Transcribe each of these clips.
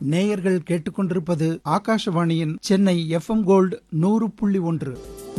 நேயர்கள் கேட்டுக்கொண்டிருப்பது ஆகாஷவாணியின் சென்னை FM கோல்டு 100.1.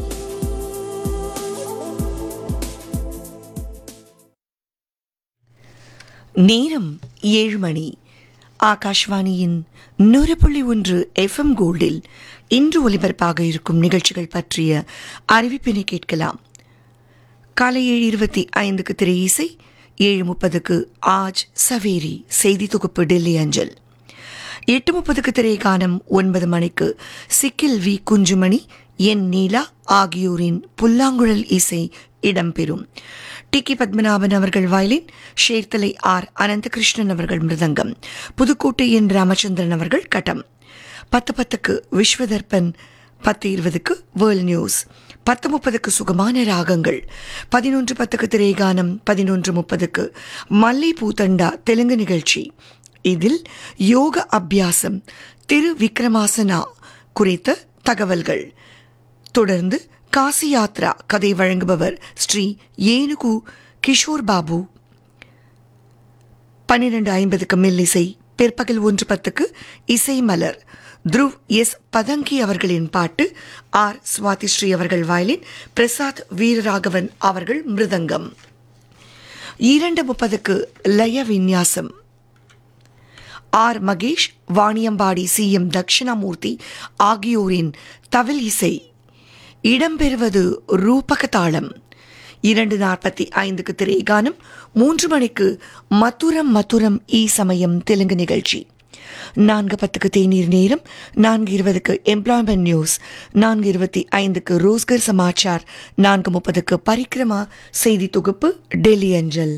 நேரம் 7 மணி. ஆகாஷ்வாணியின் 100.1 FM கோல்டில் இன்று ஒலிபரப்பாக இருக்கும் நிகழ்ச்சிகள் பற்றிய அறிவிப்பினை கேட்கலாம். காலை 7:25க்கு திரை இசை, 7:30க்கு ஆஜ் சவேரி செய்தி தொகுப்பு டெல்லி அஞ்சல், 8:30க்கு திரை கானம், 9 மணிக்கு சிக்கில் வி குஞ்சுமணி, என் நீலா ஆகியோரின் புல்லாங்குழல் இசை இடம்பெறும். டி.கே. பத்மநாபன் அவர்கள் வயலின், ஷேர்தலை ஆர். அனந்தகிருஷ்ணன் அவர்கள் மிருதங்கம், புதுக்கோட்டை என். ராமச்சந்திரன் அவர்கள் கட்டம். 10:10க்கு விஸ்வதர்பன், 10:20க்கு வேர்ல்ட் நியூஸ், 10:30க்கு சுகமான ராகங்கள், 11:10க்கு திரைகானம், 11:30க்கு மல்லை பூத்தண்டா தெலுங்கு நிகழ்ச்சி. இதில் யோக அபியாசம், திரு விக்ரமாசனா குறித்த தகவல்கள். தொடர்ந்து காசி யாத்ரா கதை வழங்குபவர் ஸ்ரீ ஏனுகு கிஷோர் பாபு. 12:50க்கு மெல்லிசை, பிற்பகல் 1:10க்கு இசை மலர், துருவ் எஸ். பதங்கி அவர்களின் பாட்டு, ஆர். சுவாதிஸ்ரீ அவர்கள் வயலின், பிரசாத் வீரராகவன் அவர்கள் மிருதங்கம். 2:30க்கு லய விந்யாசம், ஆர். மகேஷ், வாணியம்பாடி சி.எம். தட்சிணாமூர்த்தி ஆகியோரின் தவில் இசை இடம்பெறுவது ரூபக தாளம். 2:45க்கு திரைகானம், 3 மணிக்கு மதுரம் மதுரம் ஈ சமயம் தெலுங்கு நிகழ்ச்சி, 4:10க்கு தேநீர் நேரம், 4:20க்கு எம்ப்ளாய்மெண்ட் நியூஸ், 4:25க்கு ரோஸ்கர் சமாச்சார், 4:30க்கு பரிக்கிரமா செய்தி தொகுப்பு டெல்லி அஞ்சல்.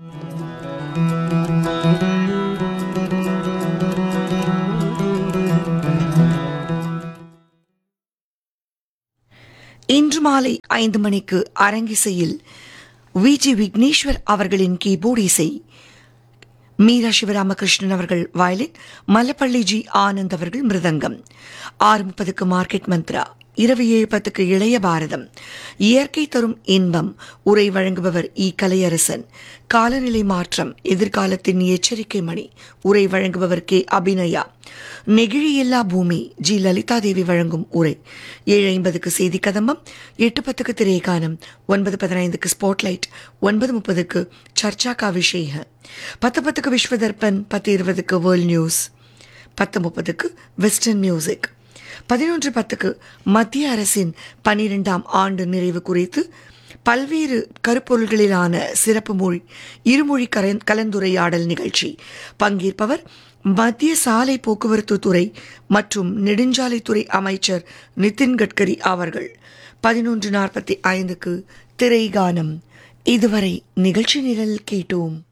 இன்று மாலை 5 மணிக்கு அரங்கிசையில் வி.ஜி. விக்னேஸ்வர் அவர்களின் கீபோர்டு இசை, மீரா சிவராமகிருஷ்ணன் அவர்கள் வயலின், மல்லப்பள்ளி ஜி. ஆனந்த் அவர்கள் மிருதங்கம். 6:30க்கு மார்க்கெட் மந்த்ரா, இரவு 7:10க்கு இளைய பாரதம், இயற்கை தரும் இன்பம், உரை வழங்குபவர் இ. கலையரசன். காலநிலை மாற்றம், எதிர்காலத்தின் எச்சரிக்கை மணி, உரை வழங்குபவர் கே. அபிநயா. நெகிழியில்லா பூமி, ஜி. லலிதா தேவி வழங்கும் உரை. 7:50க்கு செய்தி கதம்பம், 8:10க்கு திரைகானம், 9:15க்கு ஸ்பாட்லைட், 9:30க்கு சர்ச்சா கா விஷய, 10:10க்கு Vishwa Darpan, 10:20க்கு world news, 10:30க்கு western music, 11:10க்கு மத்திய அரசின் 12ஆம் ஆண்டு நிறைவு குறித்து பல்வேறு கருப்பொருள்களிலான சிறப்பு மொழி இருமொழி கலந்துரையாடல் நிகழ்ச்சி. பங்கேற்பவர் மத்திய சாலை போக்குவரத்து துறை மற்றும் நெடுஞ்சாலைத்துறை அமைச்சர் நிதின் கட்கரி அவர்கள். 11:45க்கு திரைகானம். இதுவரை நிகழ்ச்சி நிரல் கேட்டோம்.